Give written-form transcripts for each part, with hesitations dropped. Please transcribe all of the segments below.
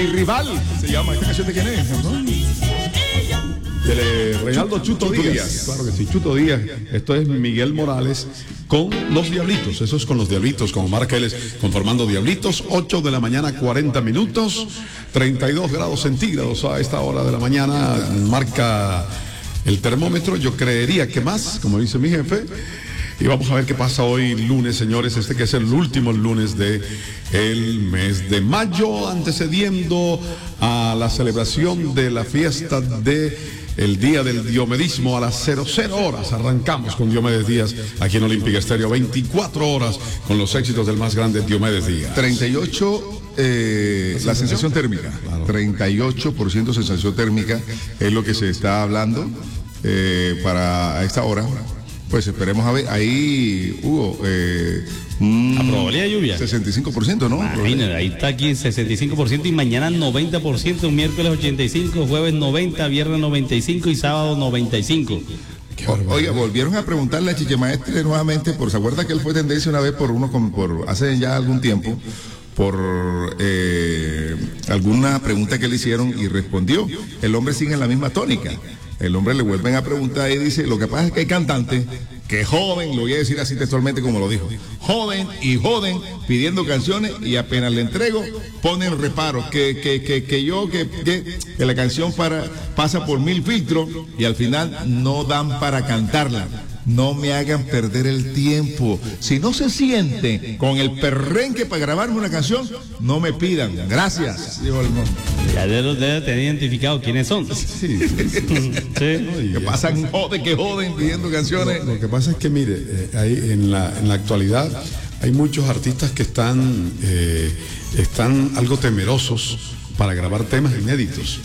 Mi rival se llama. ¿Esta canción de quién es? ¿No? De Reinaldo Chuto Díaz. Claro que sí, Chuto Díaz. Esto es Miguel Morales con Los Diablitos. Eso es con Los Diablitos, con Omar Keles conformando Diablitos. 8 de la mañana, 40 minutos, 32 grados centígrados a esta hora de la mañana. Marca el termómetro. Yo creería que más, como dice mi jefe. Y vamos a ver qué pasa hoy lunes, señores, que es el último lunes de el mes de mayo, antecediendo a la celebración de la fiesta de el Día del Diomedismo a las 00 horas. Arrancamos con Diomedes Díaz aquí en Olímpica Estéreo, 24 horas con los éxitos del más grande Diomedes Díaz. 38 la sensación térmica, claro. 38% sensación térmica es lo que se está hablando para esta hora. Pues esperemos a ver, ahí hubo la probabilidad de lluvia 65%, ¿no? Imagínate, ahí está aquí 65% y mañana 90%, miércoles 85%, jueves 90%, viernes 95% y sábado 95%. Oiga, volvieron a preguntarle a Chiche Maestre nuevamente, ¿se acuerda que él fue tendencia una vez por hace ya algún tiempo? Por alguna pregunta que le hicieron y respondió. El hombre sigue en la misma tónica. El hombre le vuelven a preguntar y dice, lo que pasa es que hay cantantes que joden, lo voy a decir así textualmente como lo dijo, joden y joden pidiendo canciones y apenas le entrego ponen reparos, que la canción pasa por 1000 filtros y al final no dan para cantarla. No me hagan perder el tiempo. Si no se sienten con el perrenque para grabarme una canción, no me pidan. Gracias, dijo el monte. Ya debe tener identificado quiénes son. Sí. Que pasan que joden pidiendo canciones. Lo que pasa es que, mire, en la actualidad hay muchos artistas que están algo temerosos para grabar temas inéditos.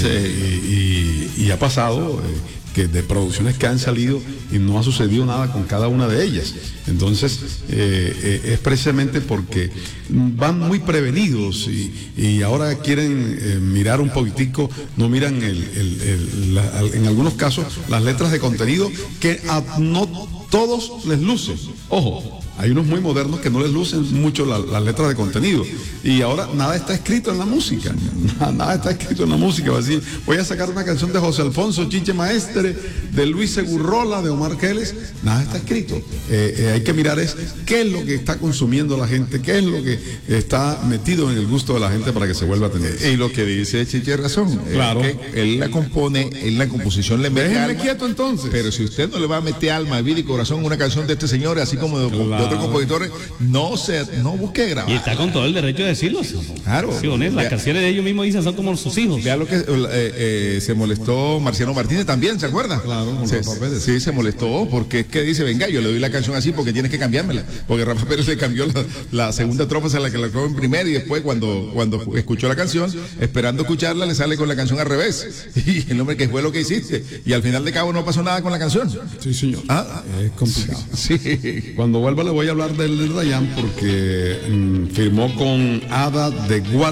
Y ha pasado que de producciones que han salido y no ha sucedido nada con cada una de ellas. Entonces es precisamente porque van muy prevenidos y ahora quieren mirar un poquitico, no miran en algunos casos las letras de contenido que no todos les lucen. Ojo, hay unos muy modernos que no les lucen mucho las letras de contenido. Y ahora nada está escrito en la música. Nada está escrito en la música. Va a decir, voy a sacar una canción de José Alfonso Chiche Maestre, de Luis Segurrola, de Omar Keles. Nada está escrito. Hay que mirar qué es lo que está consumiendo la gente, qué es lo que está metido en el gusto de la gente para que se vuelva a tener. Y lo que dice Chiche es razón. Claro. Que él la compone, en la composición le mete Déjenme alma. quieto entonces. Pero si usted no le va a meter alma, vida y corazón a una canción de este señor, así como de otros compositores, no busque grabar. Y está con todo el derecho de decirlo. Claro. Sí, las canciones de ellos mismos dicen son como sus hijos. Vea lo que se molestó Marciano Martínez también, ¿se acuerda? Claro, con Rafa Pérez. Sí, se molestó porque es que dice, venga, yo le doy la canción así porque tienes que cambiármela. Porque Rafa Pérez le cambió la segunda trofa, a la que la clavó en primera y después cuando escuchó la canción, esperando escucharla, le sale con la canción al revés. Y el hombre, ¿qué fue lo que hiciste? Y al final de cabo no pasó nada con la canción. Sí, señor. Es complicado. Sí. Cuando vuelva le voy a hablar del Dayan porque firmó con Ada de Guatemala.